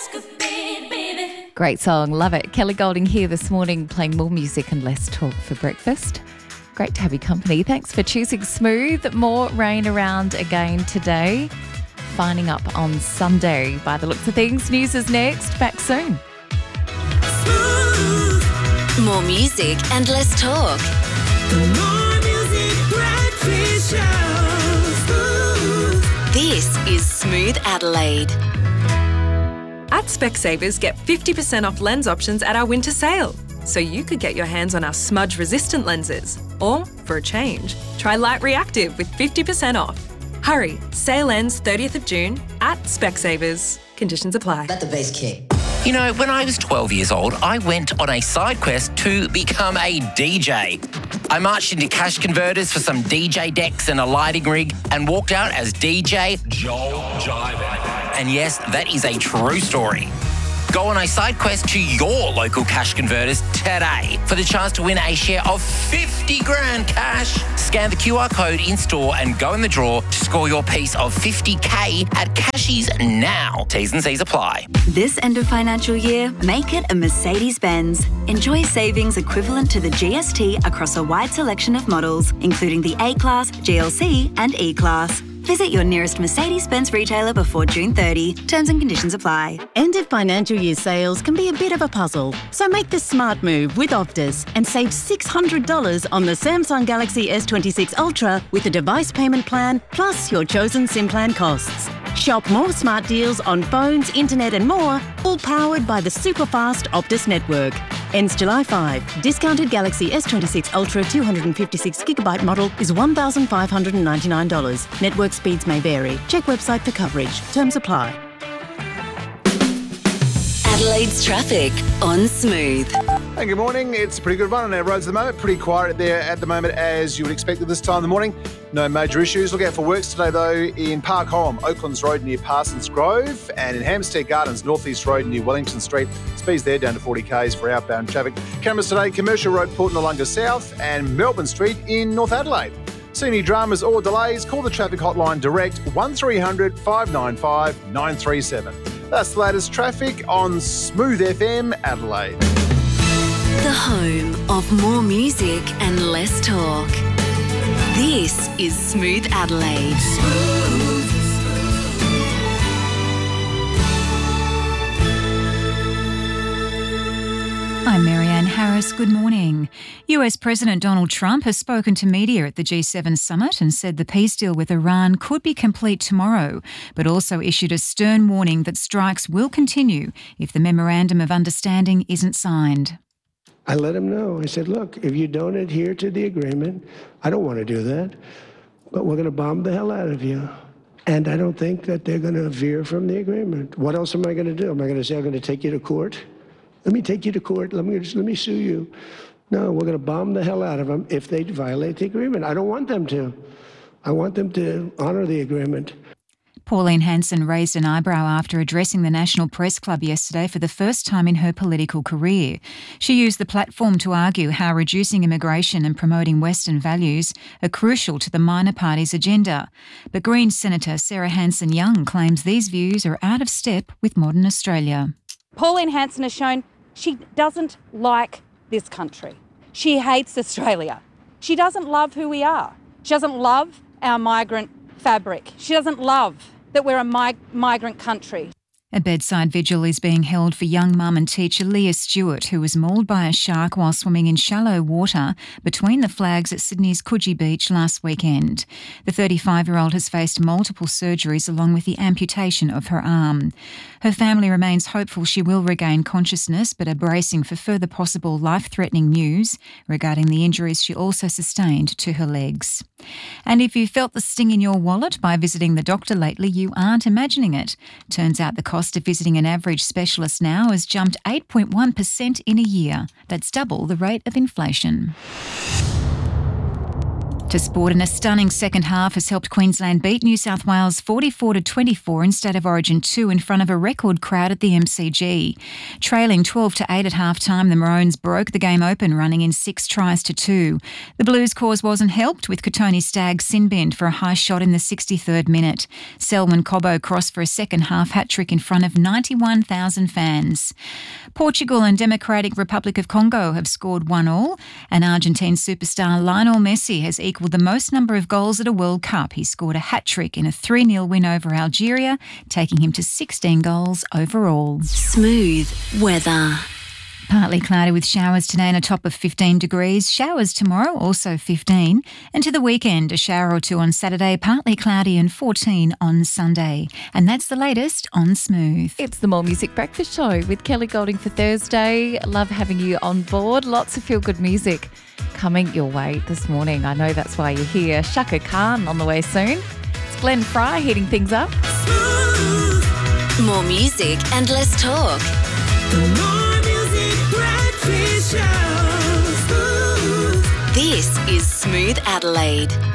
Great song, love it. Kelly Golding here this morning playing more music and less talk for breakfast. Great to have your company. Thanks for choosing Smooth. More rain around again today. Finding up on Sunday by the looks of things. News is next. Back soon. More music and less talk. The More Music Breakfast Show. This is Smooth Adelaide. At Specsavers, get 50% off lens options at our winter sale. So you could get your hands on our smudge-resistant lenses. Or, for a change, try Light Reactive with 50% off. Hurry, sale ends 30th of June at Specsavers. Conditions apply. Let the bass kick. You know, when I was 12 years old, I went on a side quest to become a DJ. I marched into cash converters for some DJ decks and a lighting rig and walked out as DJ Joel Jiven. And yes, that is a true story. Go on a side quest to your local cash converters today for the chance to win a share of 50 grand cash. Scan the QR code in store and go in the draw to score your piece of 50K at Cashies now. T's and C's apply. This end of financial year, make it a Mercedes-Benz. Enjoy savings equivalent to the GST across a wide selection of models, including the A-Class, GLC and E-Class. Visit your nearest Mercedes-Benz retailer before June 30. Terms and conditions apply. End of financial year sales can be a bit of a puzzle, so make the smart move with Optus and save $600 on the Samsung Galaxy S26 Ultra with a device payment plan plus your chosen SIM plan costs. Shop more smart deals on phones, internet and more, all powered by the super-fast Optus network. Ends July 5. Discounted Galaxy S26 Ultra 256GB model is $1,599. Network speeds may vary. Check website for coverage. Terms apply. Adelaide's traffic on Smooth. Hey, good morning. It's a pretty good one on our roads at the moment. Pretty quiet there at the moment, as you would expect at this time of the morning. No major issues. Look out for works today, though, in Park Holm, Oaklands Road near Parsons Grove, and in Hampstead Gardens, Northeast Road near Wellington Street. Speeds there down to 40 k's for outbound traffic. Cameras today, Commercial Road, Port Noarlunga South, and Melbourne Street in North Adelaide. See any dramas or delays, call the traffic hotline direct 1300 595 937. That's the latest traffic on Smooth FM Adelaide. The home of more music and less talk. This is Smooth Adelaide. I'm Marianne Harris. Good morning. US President Donald Trump has spoken to media at the G7 summit and said the peace deal with Iran could be complete tomorrow, but also issued a stern warning that strikes will continue if the Memorandum of Understanding isn't signed. I let him know. I said, look, if you don't adhere to the agreement, I don't want to do that, but we're going to bomb the hell out of you. And I don't think that they're going to veer from the agreement. What else am I going to do? Am I going to say I'm going to take you to court? Let me take you to court. Let me sue you. No, we're going to bomb the hell out of them if they violate the agreement. I don't want them to. I want them to honor the agreement. Pauline Hanson raised an eyebrow after addressing the National Press Club yesterday for the first time in her political career. She used the platform to argue how reducing immigration and promoting Western values are crucial to the minor party's agenda. But Greens Senator Sarah Hanson-Young claims these views are out of step with modern Australia. Pauline Hanson has shown she doesn't like this country. She hates Australia. She doesn't love who we are. She doesn't love our migrant fabric. She doesn't love that we're a migrant country. A bedside vigil is being held for young mum and teacher Leah Stewart, who was mauled by a shark while swimming in shallow water between the flags at Sydney's Coogee Beach last weekend. The 35-year-old has faced multiple surgeries along with the amputation of her arm. Her family remains hopeful she will regain consciousness, but are bracing for further possible life-threatening news regarding the injuries she also sustained to her legs. And if you felt the sting in your wallet by visiting the doctor lately, you aren't imagining it. Turns out the cost of visiting an average specialist now has jumped 8.1% in a year. That's double the rate of inflation. To sport, and a stunning second half has helped Queensland beat New South Wales 44-24 in State of Origin 2 in front of a record crowd at the MCG. Trailing 12-8 at half-time, the Maroons broke the game open, running in 6 tries to 2. The Blues' cause wasn't helped, with Kotoni Staggs sin-binned for a high shot in the 63rd minute. Selwyn Cobbo crossed for a second-half hat-trick in front of 91,000 fans. Portugal and Democratic Republic of Congo have scored 1-1, and Argentine superstar Lionel Messi has equalled the most number of goals at a World Cup. He scored a hat-trick in a 3-0 win over Algeria, taking him to 16 goals overall. Smooth weather. Partly cloudy with showers today and a top of 15 degrees. Showers tomorrow, also 15. And to the weekend, a shower or two on Saturday, partly cloudy and 14 on Sunday. And that's the latest on Smooth. It's the More Music Breakfast Show with Kelly Golding for Thursday. Love having you on board. Lots of feel-good music coming your way this morning. I know that's why you're here. Shaka Khan on the way soon. It's Glenn Fry heating things up. More music and less talk. The More Music Breakfast Show. This is Smooth Adelaide.